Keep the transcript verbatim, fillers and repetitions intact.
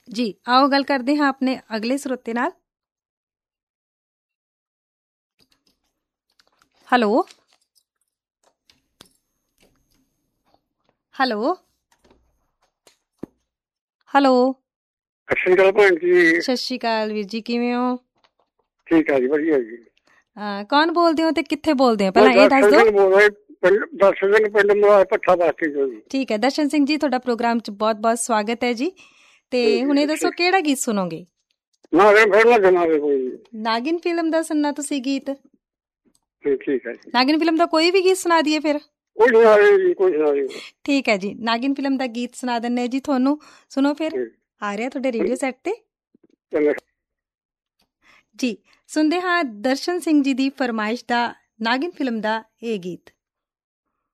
ਜੀ ਆਓ ਗੱਲ ਕਰਦੇ ਹਾਂ ਆਪਣੇ ਅਗਲੇ ਸਰੋਤੇ ਨਾਲ। ਹੈਲੋ ਹੈਲੋ ਹੈਲੋ ਸਤਿ ਸ਼੍ਰੀ ਅਕਾਲ ਭੈਣ ਜੀ। ਸਤਿ ਸ਼੍ਰੀ ਅਕਾਲ ਵੀਰ ਜੀ, ਕਿਵੇਂ ਹੋ? ਠੀਕ ਆ ਜੀ, ਵਧੀਆ ਜੀ। ਅਹ ਕੌਣ ਬੋਲਦੇ ਹੋ ਤੇ ਕਿੱਥੇ ਬੋਲਦੇ ਹੋ, ਪਹਿਲਾਂ ਇਹ ਦੱਸ ਦਿਓ। ਦਰਸ਼ਨ ਸਿੰਘ ਪਿੰਡ ਮੋਹਾਲੀ ਭੱਠਾ ਬਾਸਤੀ ਤੋਂ ਜੀ। ਠੀਕ ਹੈ ਦਰਸ਼ਨ ਸਿੰਘ ਜੀ, ਤੁਹਾਡਾ ਪ੍ਰੋਗਰਾਮ 'ਚ ਬਹੁਤ ਬਹੁਤ ਸਵਾਗਤ ਹੈ ਜੀ। ਤੇ ਹੁਣ ਇਹ ਦੱਸੋ ਕਿਹੜਾ ਗੀਤ ਸੁਣੋਗੇ? ਨਾਗਿਨ ਫਿਲਮ ਦਾ ਸੁਣਨਾ ਤੁਸੀਂ ਗੀਤ? ਠੀਕ ਹੈ ਜੀ। ਨਾਗਿਨ ਫਿਲਮ ਦਾ ਕੋਈ ਵੀ ਗੀਤ ਸੁਣਾ ਦਈਏ ਫਿਰ? ਠੀਕ ਹੈ ਜੀ, ਨਾਗਿਨ ਫਿਲਮ ਦਾ ਗੀਤ ਸੁਣਾ ਦਿੰਦੇ ਜੀ ਤੁਹਾਨੂੰ, ਸੁਣੋ ਫਿਰ। ਆ ਰਿਹਾ ਤੁਹਾਡੇ ਰੇਡੀਓ ਸੈੱਟ ਤੇ ਜੀ। ਸੁਣਦੇ ਹਾਂ ਦਰਸ਼ਨ ਸਿੰਘ ਜੀ ਦੀ ਫਰਮਾਇਸ਼ ਦਾ ਨਾਗਿਨ ਫਿਲਮ ਦਾ ਇਹ ਗੀਤ।